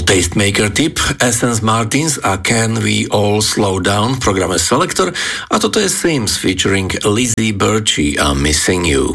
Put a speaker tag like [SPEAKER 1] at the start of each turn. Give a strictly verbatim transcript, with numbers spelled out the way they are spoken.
[SPEAKER 1] Tastemaker tip Essence Martins a Can We All Slow Down v programe Selector a toto je Sims featuring Lizzie Birchie a Missing You.